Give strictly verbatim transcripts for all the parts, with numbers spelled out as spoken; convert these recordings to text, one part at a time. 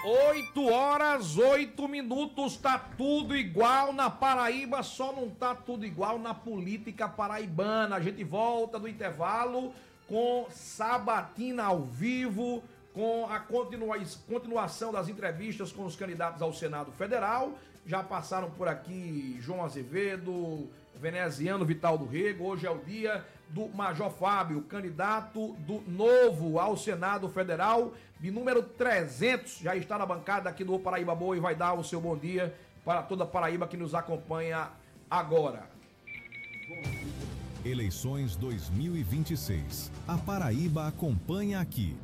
oito horas, oito minutos, tá tudo igual na Paraíba, só não tá tudo igual na política paraibana. A gente volta do intervalo com Sabatina ao vivo, com a continua continuação das entrevistas com os candidatos ao Senado Federal. Já passaram por aqui João Azevedo, Veneziano, Vital do Rego. Hoje é o dia do Major Fábio, candidato do Novo ao Senado Federal, de número trezentos. Já está na bancada aqui do Paraíba Boa e vai dar o seu bom dia para toda a Paraíba que nos acompanha agora. Eleições dois mil e vinte e seis. A Paraíba acompanha aqui.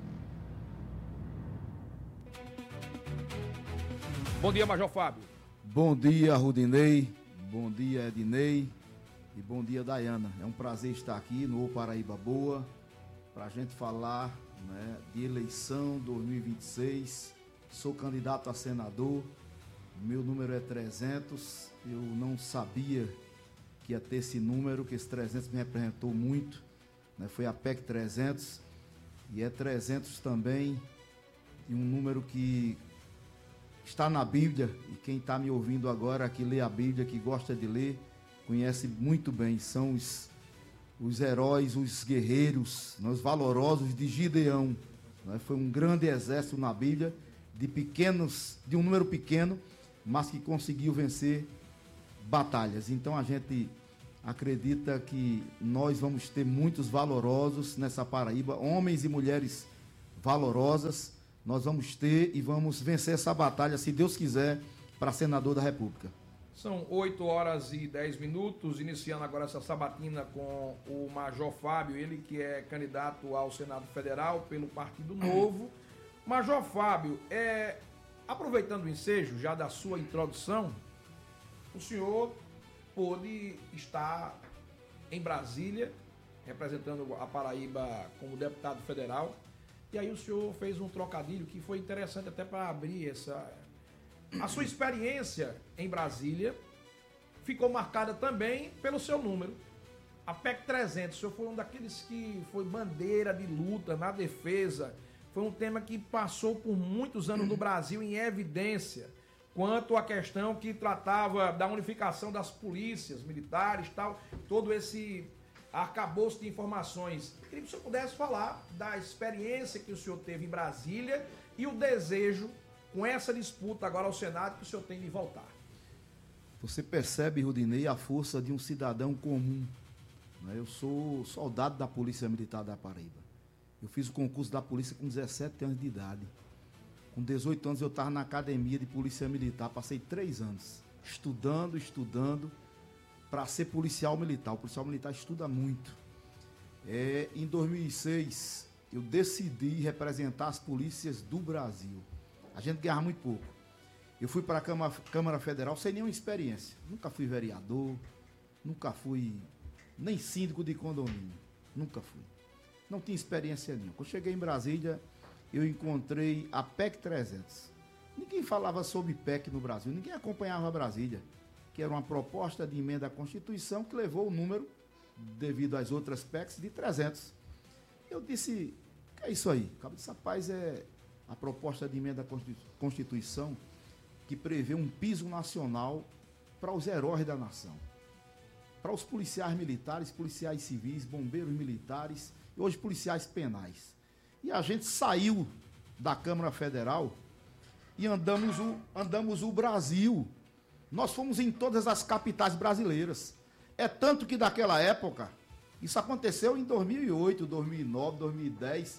Bom dia, Major Fábio. Bom dia, Rudinei. Bom dia, Ednei. E bom dia, Dayana. É um prazer estar aqui no Paraíba Boa para a gente falar, né, de eleição dois mil e vinte e seis. Sou candidato a senador. Meu número é trezentos. Eu não sabia que ia ter esse número, que esse trezentos me representou muito, né? Foi a P E C trezentos. E é trezentos também, e um número que está na Bíblia, e quem está me ouvindo agora, que lê a Bíblia, que gosta de ler, conhece muito bem. São os, os heróis, os guerreiros, né, os valorosos de Gideão. Né? Foi um grande exército na Bíblia, de pequenos, de um número pequeno, mas que conseguiu vencer batalhas. Então a gente acredita que nós vamos ter muitos valorosos nessa Paraíba, homens e mulheres valorosas. Nós vamos ter e vamos vencer essa batalha, se Deus quiser, para senador da República. São oito horas e dez minutos, iniciando agora essa sabatina com o Major Fábio, ele que é candidato ao Senado Federal pelo Partido Novo. Major Fábio, é, aproveitando o ensejo já da sua introdução, o senhor pôde estar em Brasília, representando a Paraíba como deputado federal. E aí o senhor fez um trocadilho que foi interessante até para abrir essa... A sua experiência em Brasília ficou marcada também pelo seu número. A P E C trezentos, o senhor foi um daqueles que foi bandeira de luta na defesa. Foi um tema que passou por muitos anos no Brasil em evidência, quanto à questão que tratava da unificação das polícias militares, tal, todo esse arcabouço de informações. Eu queria que o senhor pudesse falar da experiência que o senhor teve em Brasília e o desejo, com essa disputa agora ao Senado, que o senhor tem de voltar. Você percebe, Rudinei, a força de um cidadão comum. Eu sou soldado da Polícia Militar da Paraíba. Eu fiz o concurso da polícia com dezessete anos de idade. Com dezoito anos eu estava na academia de Polícia Militar, passei três anos estudando, estudando, para ser policial militar. O policial militar estuda muito. É, em dois mil e seis, eu decidi representar as polícias do Brasil. A gente ganhava muito pouco. Eu fui para a Câmara, Câmara Federal sem nenhuma experiência. Nunca fui vereador, nunca fui nem síndico de condomínio. Nunca fui. Não tinha experiência nenhuma. Quando cheguei em Brasília, eu encontrei a P E C trezentos. Ninguém falava sobre P E C no Brasil, ninguém acompanhava Brasília, que era uma proposta de emenda à Constituição que levou o número, devido às outras P E Cs, de trezentos. Eu disse, que é isso aí? O cabo disse, rapaz, é a proposta de emenda à Constituição que prevê um piso nacional para os heróis da nação, para os policiais militares, policiais civis, bombeiros militares e hoje policiais penais. E a gente saiu da Câmara Federal e andamos o, andamos o Brasil. Nós fomos em todas as capitais brasileiras. É tanto que daquela época, isso aconteceu em dois mil e oito, dois mil e nove, dois mil e dez.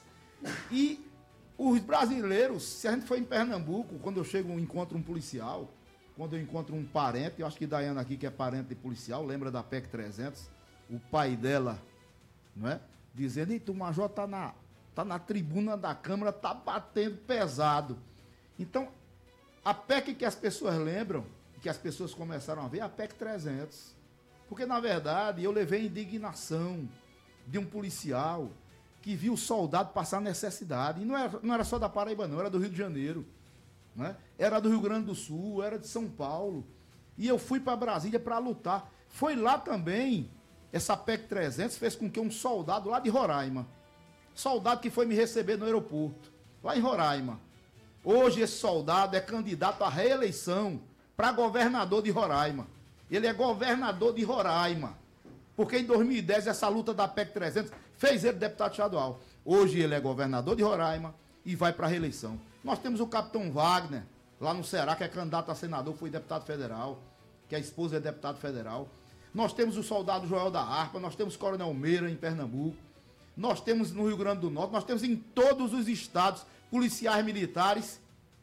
E os brasileiros, se a gente for em Pernambuco, quando eu chego, encontro um policial, quando eu encontro um parente, eu acho que Dayana aqui, que é parente de policial, lembra da P E C trezentos, o pai dela, não é? Dizendo, eita, o major tá na, tá na tribuna da Câmara, tá batendo pesado. Então, a P E C que as pessoas lembram, que as pessoas começaram a ver, é a P E C trezentos. Porque, na verdade, eu levei a indignação de um policial que viu o soldado passar necessidade. E não era, não era só da Paraíba, não, era do Rio de Janeiro, né? Era do Rio Grande do Sul, era de São Paulo. E eu fui para Brasília para lutar. Foi lá também, essa P E C trezentos fez com que um soldado lá de Roraima, soldado que foi me receber no aeroporto, lá em Roraima, Hoje esse soldado é candidato à reeleição para governador de Roraima. Ele é governador de Roraima. Porque em dois mil e dez, essa luta da P E C trezentos fez ele deputado estadual. Hoje ele é governador de Roraima e vai para a reeleição. Nós temos o capitão Wagner, lá no Ceará, que é candidato a senador, foi deputado federal, que a esposa é deputado federal. Nós temos o soldado Joel da Harpa, nós temos o Coronel Meira em Pernambuco, nós temos no Rio Grande do Norte, nós temos em todos os estados policiais militares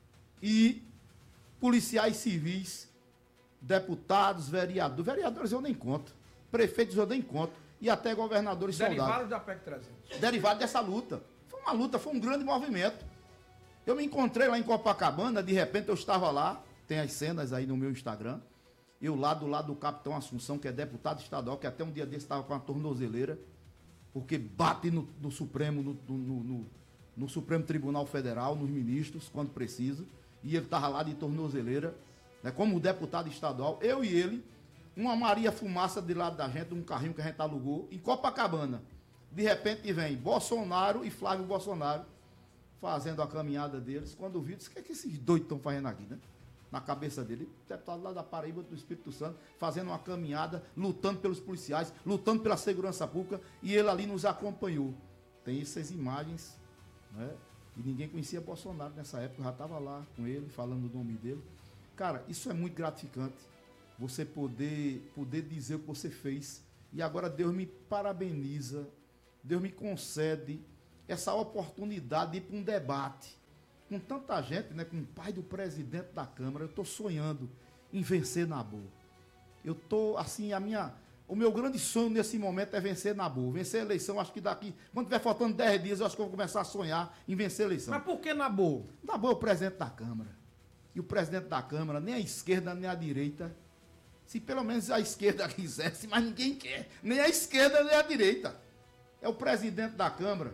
e policiais civis, deputados, vereadores. Vereadores eu nem conto, prefeitos eu nem conto, e até governadores e soldados. Derivados da P E C trezentos. Derivado dessa luta. Foi uma luta, foi um grande movimento. Eu me encontrei lá em Copacabana, de repente eu estava lá, tem as cenas aí no meu Instagram, eu lá do lado do capitão Assunção, que é deputado estadual, que até um dia desse estava com uma tornozeleira, porque bate no, no Supremo, no, no, no, no Supremo Tribunal Federal, nos ministros, quando precisa, e ele estava lá de tornozeleira, né, como deputado estadual, eu e ele, uma Maria Fumaça de lado da gente, um carrinho que a gente alugou, em Copacabana. De repente vem Bolsonaro e Flávio Bolsonaro fazendo a caminhada deles. Quando vi, disse, o que é que esses doidos estão fazendo aqui, né? Na cabeça dele, deputado lá da Paraíba, do Espírito Santo, fazendo uma caminhada, lutando pelos policiais, lutando pela segurança pública, e ele ali nos acompanhou. Tem essas imagens, né? E ninguém conhecia Bolsonaro nessa época, eu já estava lá com ele, falando do nome dele. Cara, isso é muito gratificante, você poder, poder dizer o que você fez. E agora Deus me parabeniza, Deus me concede essa oportunidade de ir para um debate com tanta gente, né, com o pai do presidente da Câmara. Eu estou sonhando em vencer na boa. Eu estou, assim, a minha, o meu grande sonho nesse momento é vencer na boa. Vencer a eleição, acho que daqui, quando tiver faltando dez dias, eu acho que eu vou começar a sonhar em vencer a eleição. Mas por que na boa? Na boa é o presidente da Câmara. E o presidente da Câmara, nem a esquerda, nem a direita, se pelo menos a esquerda quisesse, mas ninguém quer. Nem a esquerda, nem a direita. É o presidente da Câmara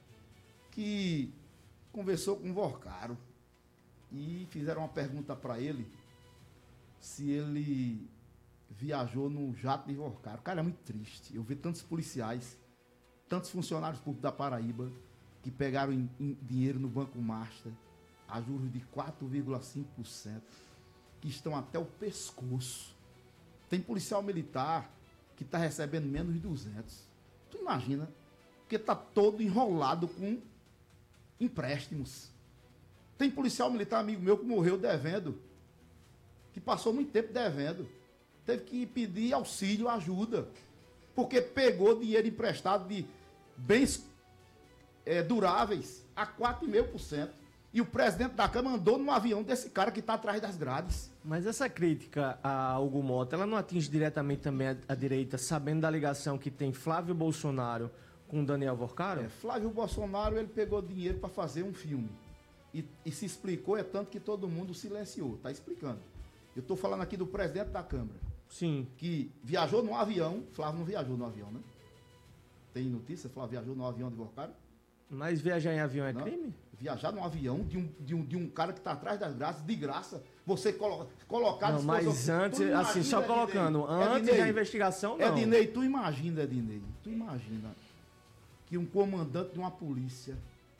que conversou com o Vorcaro e fizeram uma pergunta para ele se ele viajou no jato de Vorcaro. Cara, é muito triste. Eu vi tantos policiais, tantos funcionários públicos da Paraíba que pegaram em, em dinheiro no Banco Master a juros de quatro vírgula cinco por cento, que estão até o pescoço. Tem policial militar que está recebendo menos de duzentos. Tu imagina? Porque está todo enrolado com empréstimos. Tem policial militar, amigo meu, que morreu devendo, que passou muito tempo devendo. Teve que pedir auxílio, ajuda, porque pegou dinheiro emprestado de bens é, duráveis a quatro vírgula cinco por cento. E o presidente da Câmara andou num avião desse cara que está atrás das grades. Mas essa crítica a Hugo Mota, ela não atinge diretamente também a, a direita, sabendo da ligação que tem Flávio Bolsonaro com Daniel Vorcaro? É, Flávio Bolsonaro, ele pegou dinheiro para fazer um filme. E, e se explicou, é tanto que todo mundo silenciou. Está explicando. Eu estou falando aqui do presidente da Câmara. Sim. Que viajou num avião. Flávio não viajou no avião, né? Tem notícia? Flávio viajou no avião de Vorcaro? Mas viajar em avião é Não. crime? Viajar num avião de um, de um, de um cara que está atrás das graças, de graça, você colo, colocar... Não, mas antes, assim, só colocando, antes Ednei, da investigação, não. Ednei, tu imagina, Ednei, tu imagina que um comandante de uma polícia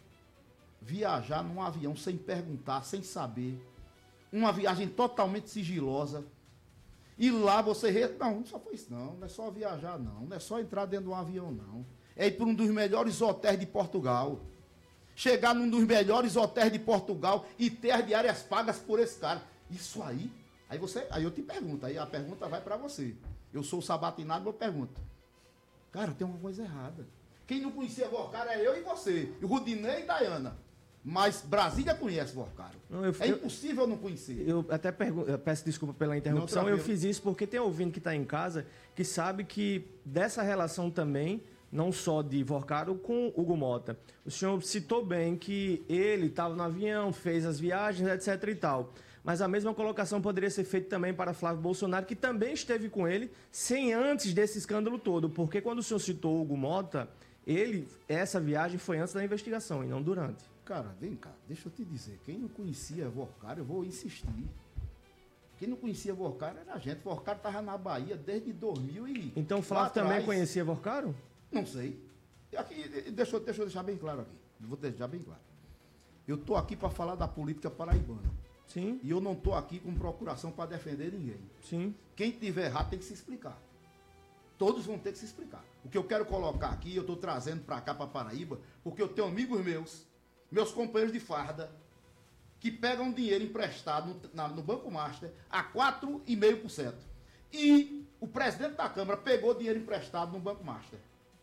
viajar num avião sem perguntar, sem saber, uma viagem totalmente sigilosa, e lá você... Re... Não, não só foi isso, não, não é só viajar, não, não é só entrar dentro de um avião, não. É ir para um dos melhores hotéis de Portugal. Chegar num dos melhores hotéis de Portugal e ter as diárias pagas por esse cara. Isso aí, aí você, aí eu te pergunto, aí a pergunta vai para você. Eu sou o sabatinado, eu pergunto. Cara, tem uma coisa errada. Quem não conhecia Vorcaro é eu e você, e Rudinei e Dayana. Mas Brasília conhece Vorcaro. Não, eu, é eu, impossível não conhecer. Eu até pergun- eu peço desculpa pela interrupção, eu fiz isso porque tem ouvindo que está em casa, que sabe que dessa relação também, não só de Vorcaro com Hugo Mota. O senhor citou bem que ele estava no avião, fez as viagens, etc e tal. Mas a mesma colocação poderia ser feita também para Flávio Bolsonaro, que também esteve com ele, sem antes desse escândalo todo. Porque quando o senhor citou Hugo Mota, ele, essa viagem foi antes da investigação e não durante. Cara, vem cá, deixa eu te dizer. Quem não conhecia Vorcaro, eu vou insistir. Quem não conhecia Vorcaro era a gente. Vorcaro estava na Bahia desde dois mil e... Então Flávio também conhecia Vorcaro? Não sei. Aqui, deixa, eu, deixa eu deixar bem claro aqui. Vou deixar bem claro. Eu estou aqui para falar da política paraibana. Sim. E eu não estou aqui com procuração para defender ninguém. Sim. Quem tiver errado tem que se explicar. Todos vão ter que se explicar. O que eu quero colocar aqui, eu estou trazendo para cá, para Paraíba, porque eu tenho amigos meus, meus companheiros de farda, que pegam dinheiro emprestado no, na, no Banco Master a quatro vírgula cinco por cento. E o presidente da Câmara pegou dinheiro emprestado no Banco Master.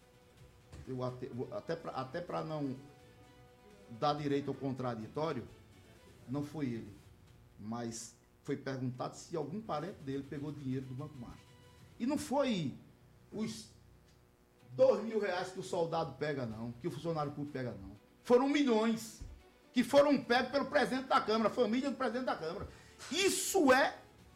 Eu até até para até para não dar direito ao contraditório, não foi ele, mas foi perguntado se algum parente dele pegou dinheiro do Banco Master. E não foi os dois mil reais que o soldado pega, não, que o funcionário público pega, não. Foram milhões que foram pegos pelo presidente da Câmara, a família do presidente da Câmara. Isso é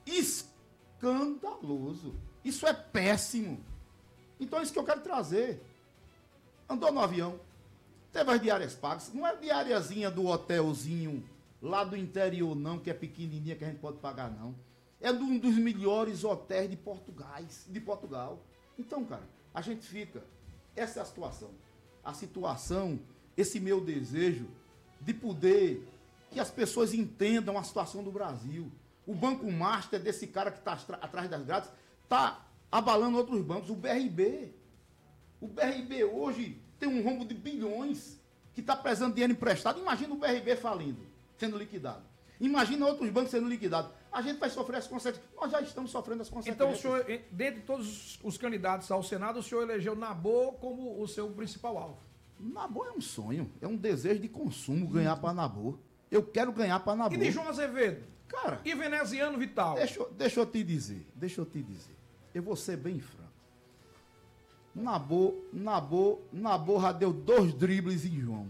escandaloso. Isso é péssimo. Então é isso que eu quero trazer. Andou no avião, teve as diárias pagas. Não é diariazinha do hotelzinho lá do interior, não, que é pequenininha, que a gente pode pagar, não. É um dos melhores hotéis de Portugal. De Portugal. Então, cara, a gente fica... Essa é a situação. A situação, esse meu desejo de poder que as pessoas entendam a situação do Brasil. O Banco Master, desse cara que está atrás das grades, está abalando outros bancos. O B R B. O B R B hoje tem um rombo de bilhões que está precisando de dinheiro emprestado. Imagina o B R B falindo, sendo liquidado. Imagina outros bancos sendo liquidados. A gente vai sofrer as consequências. Nós já estamos sofrendo as consequências. Então, o senhor, dentre todos os candidatos ao Senado, o senhor elegeu Nabô como o seu principal alvo. Nabô é um sonho, é um desejo de consumo ganhar para Nabô. Eu quero ganhar para Nabô. E de João Azevedo? Cara. E Veneziano Vital? Deixa, deixa eu te dizer, deixa eu te dizer. Eu vou ser bem franco. Nabô, Nabô, Nabô já deu dois dribles em João.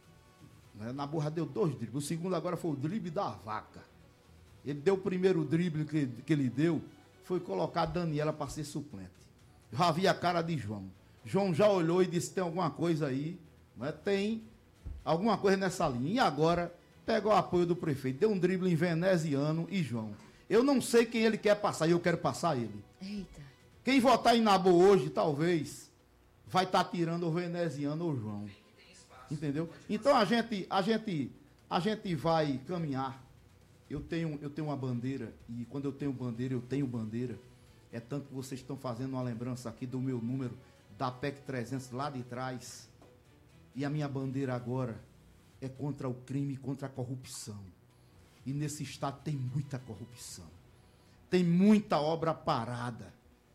Né? Nabô já deu dois dribles. O segundo agora foi o drible da vaca. Ele deu o primeiro drible que, que ele deu, foi colocar a Daniela para ser suplente. Já vi a cara de João. João já olhou e disse, tem alguma coisa aí, né? Tem alguma coisa nessa linha. E agora, pegou o apoio do prefeito, deu um drible em Veneziano e João. Eu não sei quem ele quer passar, e eu quero passar ele. Eita. Quem votar em Nabô hoje, talvez, vai estar tá tirando o Veneziano ou o João. Entendeu? Então a gente, a gente, a gente vai caminhar. Eu tenho, eu tenho uma bandeira, e quando eu tenho bandeira, eu tenho bandeira. É tanto que vocês estão fazendo uma lembrança aqui do meu número da P E C trezentos lá de trás. E a minha bandeira agora é contra o crime, contra a corrupção. E nesse estado tem muita corrupção. Tem muita obra parada.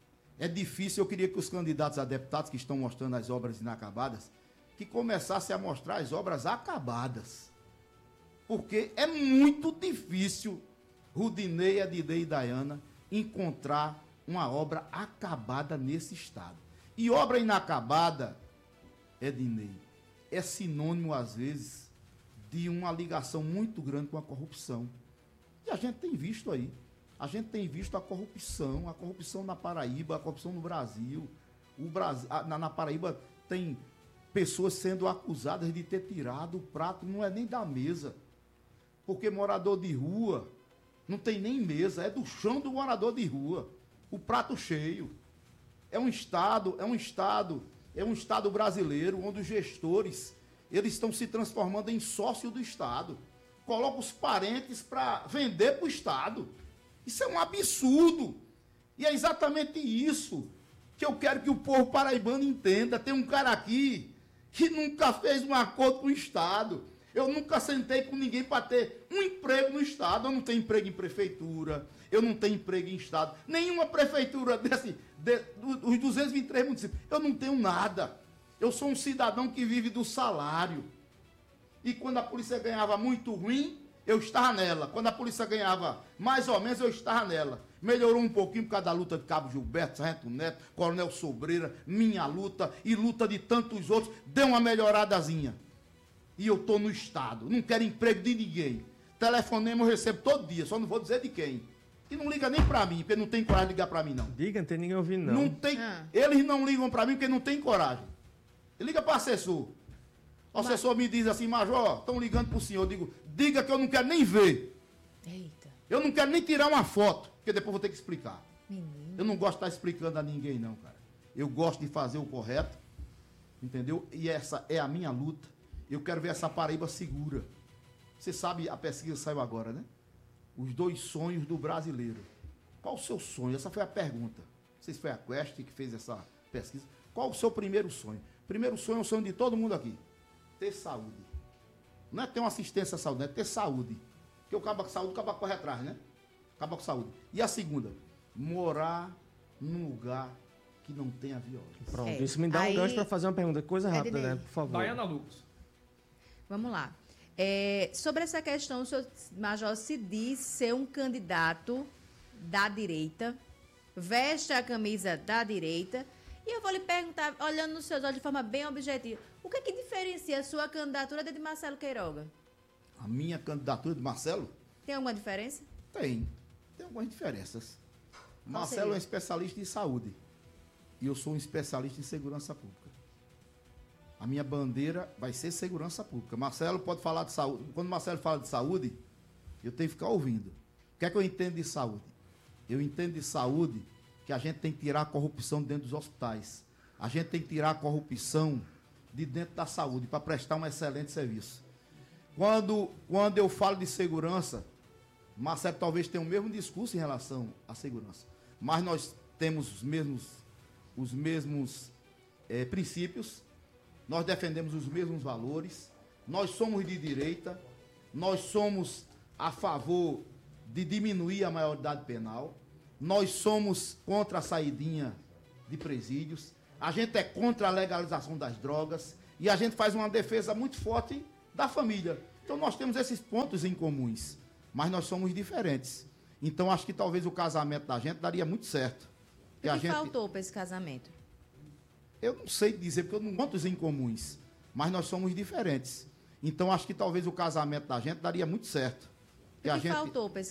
É difícil, eu queria que os candidatos a deputados que estão mostrando as obras inacabadas, que começassem a mostrar as obras acabadas. Porque é muito difícil, Rudinei, Adidei e Dayana, encontrar uma obra acabada nesse estado. E obra inacabada, Ednei, é sinônimo, às vezes, de uma ligação muito grande com a corrupção. E a gente tem visto aí. A gente tem visto a corrupção, a corrupção na Paraíba, a corrupção no Brasil. O Brasil na, na Paraíba tem pessoas sendo acusadas de ter tirado o prato, não é nem da mesa. Porque morador de rua não tem nem mesa, é do chão do morador de rua. O prato cheio. É um estado, é um estado, é um estado brasileiro onde os gestores, eles estão se transformando em sócio do estado. Coloca os parentes para vender para o estado. Isso é um absurdo. E é exatamente isso que eu quero que o povo paraibano entenda. Tem um cara aqui que nunca fez um acordo com o estado. Eu nunca sentei com ninguém para ter um emprego no estado. Eu não tenho emprego em prefeitura, eu não tenho emprego em estado. Nenhuma prefeitura desse, de, dos duzentos e vinte e três municípios. Eu não tenho nada. Eu sou um cidadão que vive do salário. E quando a polícia ganhava muito ruim, eu estava nela. Quando a polícia ganhava mais ou menos, eu estava nela. Melhorou um pouquinho por causa da luta de Cabo Gilberto, Sargento Neto, Coronel Sobreira, minha luta e luta de tantos outros. Deu uma melhoradazinha. E eu estou no estado. Não quero emprego de ninguém. Telefonema eu recebo todo dia, só não vou dizer de quem. E não liga nem para mim, porque não tem coragem de ligar para mim, não. Diga, não tem ninguém ouvindo, não. Não tem, ah. Eles não ligam para mim porque não tem coragem. Ele liga para o assessor. O assessor me diz assim, Major, estão ligando para o senhor. Eu digo, diga que eu não quero nem ver. Eita. Eu não quero nem tirar uma foto, porque depois vou ter que explicar. Menino. Eu não gosto de estar explicando a ninguém, não, cara. Eu gosto de fazer o correto, entendeu? E essa é a minha luta. Eu quero ver essa Paraíba segura. Você sabe, a pesquisa saiu agora, né? Os dois sonhos do brasileiro. Qual o seu sonho? Essa foi a pergunta. Não sei se foi a Quest que fez essa pesquisa. Qual o seu primeiro sonho? Primeiro sonho é o sonho de todo mundo aqui. Ter saúde. Não é ter uma assistência à saúde, é ter saúde. Porque o cabo com saúde, o cabo corre atrás, né? Acaba com saúde. E a segunda? Morar num lugar que não tenha violência. Pronto, É. isso me dá Aí- um gancho para fazer uma pergunta. Coisa rápida, Ednei. né? Por favor. Daiana Lucas. Vamos lá. É, sobre essa questão, o senhor Major se diz ser um candidato da direita, veste a camisa da direita, e eu vou lhe perguntar, olhando nos seus olhos de forma bem objetiva, o que é que diferencia a sua candidatura da de Marcelo Queiroga? A minha candidatura de Marcelo Tem alguma diferença? tem. Tem algumas diferenças. Qual Marcelo seria? é um especialista em saúde. E eu sou um especialista em segurança pública. A minha bandeira vai ser segurança pública. Marcelo pode falar de saúde. Quando Marcelo fala de saúde, eu tenho que ficar ouvindo. O que é que eu entendo de saúde? Eu entendo de saúde que a gente tem que tirar a corrupção de dentro dos hospitais. A gente tem que tirar a corrupção de dentro da saúde para prestar um excelente serviço. Quando, quando eu falo de segurança, Marcelo talvez tenha o mesmo discurso em relação à segurança. Mas nós temos os mesmos, os mesmos eh, princípios, nós defendemos os mesmos valores, nós somos de direita, nós somos a favor de diminuir a maioridade penal, nós somos contra a saidinha de presídios, a gente é contra a legalização das drogas e a gente faz uma defesa muito forte da família. Então nós temos esses pontos em comuns, mas nós somos diferentes. Então acho que talvez o casamento da gente daria muito certo. O Que a que gente... faltou para esse casamento? Eu não sei dizer, porque eu não pontos em comuns, mas nós somos diferentes. Então acho que talvez o casamento da gente daria muito certo. O Que a que gente... faltou para esse